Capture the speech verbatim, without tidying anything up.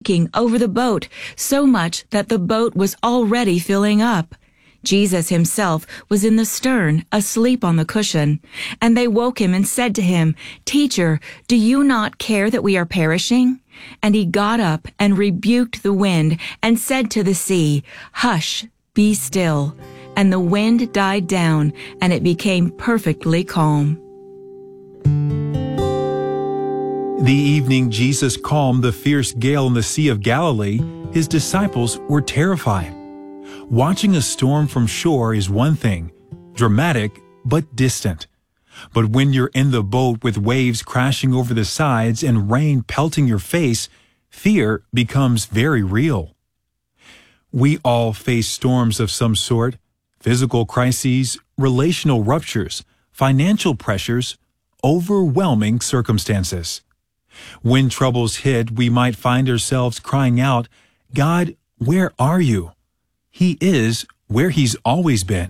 breaking over the boat, so much that the boat was already filling up. Jesus himself was in the stern, asleep on the cushion. And they woke him and said to him, "Teacher, do you not care that we are perishing?" And he got up and rebuked the wind and said to the sea, "Hush, be still." And the wind died down, and it became perfectly calm. The evening Jesus calmed the fierce gale in the Sea of Galilee, his disciples were terrified. Watching a storm from shore is one thing, dramatic but distant. But when you're in the boat with waves crashing over the sides and rain pelting your face, fear becomes very real. We all face storms of some sort, physical crises, relational ruptures, financial pressures, overwhelming circumstances. When troubles hit, we might find ourselves crying out, "God, where are you?" He is where He's always been.